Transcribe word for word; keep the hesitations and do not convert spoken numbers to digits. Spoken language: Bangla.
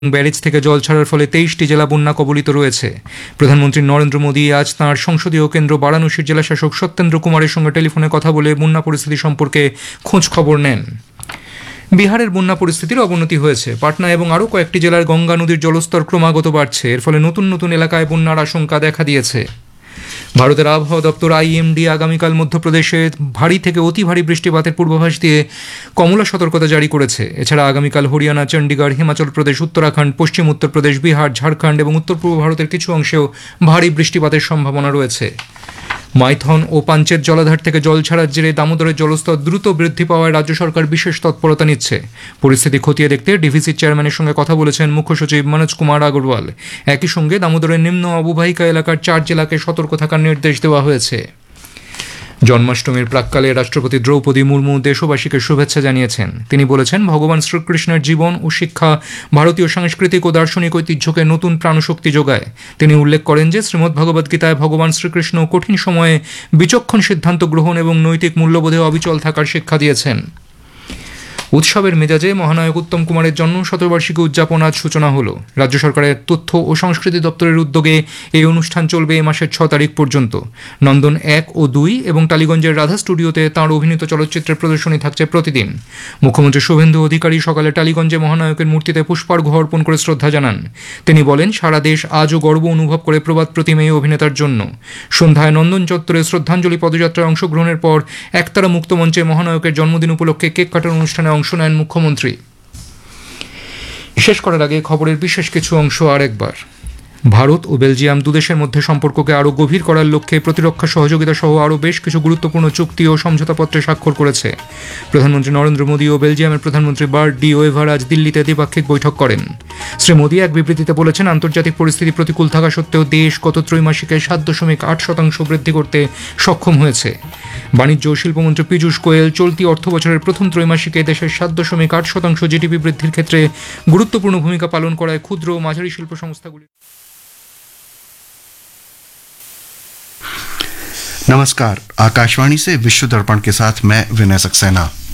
ব্যারেজ থেকে জল ছাড়ার ফলে তেইশটি জেলা বন্যা কবলিত রয়েছে। প্রধানমন্ত্রী নরেন্দ্র মোদী আজ তাঁর সংসদীয় কেন্দ্র বারাণসীর জেলাশাসক সত্যেন্দ্র কুমারের সঙ্গে টেলিফোনে কথা বলে বন্যা পরিস্থিতি সম্পর্কে খোঁজ খবর নেন। বিহারের বন্যা পরিস্থিতির অবনতি হয়েছে। পাটনা এবং আরও কয়েকটি জেলার গঙ্গা নদীর জলস্তর ক্রমাগত বাড়ছে। এর ফলে নতুন নতুন এলাকায় বন্যার আশঙ্কা দেখা দিয়েছে। ভারতের আবহাওয়া দপ্তর আইএমডি আগামীকাল মধ্যপ্রদেশে ভারী থেকে অতি ভারী বৃষ্টিপাতের পূর্বাভাস দিয়ে কমলা সতর্কতা জারি করেছে। এছাড়া আগামীকাল হরিয়ানা, চণ্ডীগড়, হিমাচল প্রদেশ, উত্তরাখণ্ড, পশ্চিম উত্তরপ্রদেশ, বিহার, ঝাড়খণ্ড এবং উত্তর পূর্ব ভারতের কিছু অংশেও ভারী বৃষ্টিপাতের সম্ভাবনা রয়েছে। মাইথন ও পাঞ্চের জলাধার থেকে জল ছাড়ার জেরে দামোদরের জলস্তর দ্রুত বৃদ্ধি পাওয়ায় রাজ্য সরকার বিশেষ তৎপরতা নিচ্ছে। পরিস্থিতি খতিয়ে দেখতে ডিভিসির চেয়ারম্যানের সঙ্গে কথা বলেছেন মুখ্য সচিব মনোজ কুমার আগরওয়াল। একই সঙ্গে দামোদরের নিম্ন অববাহিকা এলাকার চার জেলাকে সতর্ক থাকার নির্দেশ দেওয়া হয়েছে। জন্মাষ্টমীর প্রাক্কালে রাষ্ট্রপতি দ্রৌপদী মুর্মু দেশবাসীকে শুভেচ্ছা জানিয়েছেন। তিনি বলেছেন, ভগবান শ্রীকৃষ্ণের জীবন ও শিক্ষা ভারতীয় সাংস্কৃতিক ও দার্শনিক ঐতিহ্যকে নতুন প্রাণশক্তি যোগায়। তিনি উল্লেখ করেন যে শ্রীমদ্ ভগবদ্গীতায় ভগবান শ্রীকৃষ্ণ কঠিন সময়ে বিচক্ষণ সিদ্ধান্ত গ্রহণ এবং নৈতিক মূল্যবোধে অবিচল থাকার শিক্ষা দিয়েছেন। উৎসবের মেজাজে মহানায়ক উত্তম কুমারের জন্ম শতবার্ষিকী উদযাপন আজ সূচনা হলো। রাজ্য সরকারের তথ্য ও সংস্কৃতি দপ্তরের উদ্যোগে এই অনুষ্ঠান চলবে এ মাসের ছ তারিখ পর্যন্ত। নন্দন এক ও দুই এবং টালিগঞ্জের রাধা স্টুডিওতে তাঁর অভিনীত চলচ্চিত্রের প্রদর্শনী থাকছে প্রতিদিন। মুখ্যমন্ত্রী শুভেন্দু অধিকারী সকালে টালিগঞ্জে মহানায়কের মূর্তিতে পুষ্পার্ঘ্য অর্পণ করে শ্রদ্ধা জানান। তিনি বলেন, সারা দেশ আজও গর্ব অনুভব করে প্রবাদ প্রতিম এই অভিনেতার জন্য। সন্ধ্যায় নন্দন চত্বরে শ্রদ্ধাঞ্জলি পদযাত্রায় অংশগ্রহণের পর একতারা মুক্তমঞ্চে মহানায়কের জন্মদিন উপলক্ষে কেক কাটার অনুষ্ঠানে অংশ নেন মুখ্যমন্ত্রী। শেষ করার আগে খবরের বিশেষ কিছু অংশ আরেকবার। ভারত ও বেলজিয়াম দুদেশের মধ্যে সম্পর্ককে আরও গভীর করার লক্ষ্যে প্রতিরক্ষা সহযোগিতা সহ আরও বেশ কিছু গুরুত্বপূর্ণ চুক্তি ও সমঝোতাপত্রে স্বাক্ষর করেছে। প্রধানমন্ত্রী নরেন্দ্র মোদী ও বেলজিয়ামের প্রধানমন্ত্রী বার্ট ডি ওয়েভার আজ দিল্লিতে দ্বিপাক্ষিক বৈঠক করেন। শ্রী মোদী এক বিবৃতিতে বলেছেন, আন্তর্জাতিক পরিস্থিতি প্রতিকূল থাকা সত্ত্বেও দেশ গত ত্রৈমাসিকে সাত দশমিক আট শতাংশ বৃদ্ধি করতে সক্ষম হয়েছে। বাণিজ্য ও শিল্পমন্ত্রী পীযূষ গোয়েল চলতি অর্থ বছরের প্রথম ত্রৈমাসিকে দেশের সাত দশমিক আট শতাংশ জিডিপি বৃদ্ধির ক্ষেত্রে গুরুত্বপূর্ণ ভূমিকা পালন করায় ক্ষুদ্র ও মাঝারি শিল্প সংস্থাগুলি। नमस्कार, आकाशवाणी से विश्व दर्पण के साथ मैं विनय सक्सेना।